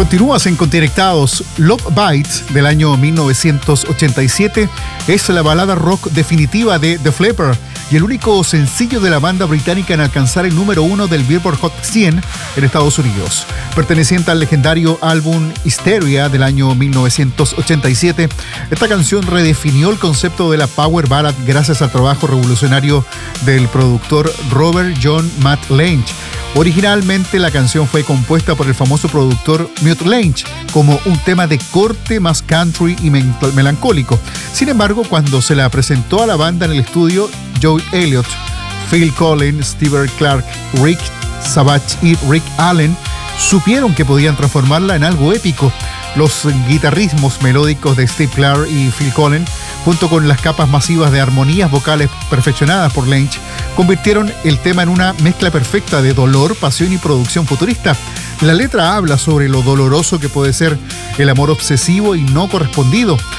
Continúas en Conectados. Love Bites, del año 1987, es la balada rock definitiva de The Flipper y el único sencillo de la banda británica en alcanzar el número 1 del Billboard Hot 100 en Estados Unidos. Perteneciente al legendario álbum Hysteria del año 1987, esta canción redefinió el concepto de la power ballad gracias al trabajo revolucionario del productor Robert John Matt Lange. Originalmente la canción fue compuesta por el famoso productor Mutt Lange como un tema de corte más country y melancólico. Sin embargo, cuando se la presentó a la banda en el estudio, Joe Elliott, Phil Collins, Steve Clark, Rick Savage y Rick Allen supieron que podían transformarla en algo épico. Los guitarrismos melódicos de Steve Clark y Phil Collins, junto con las capas masivas de armonías vocales perfeccionadas por Lange, convirtieron el tema en una mezcla perfecta de dolor, pasión y producción futurista. La letra habla sobre lo doloroso que puede ser el amor obsesivo y no correspondido,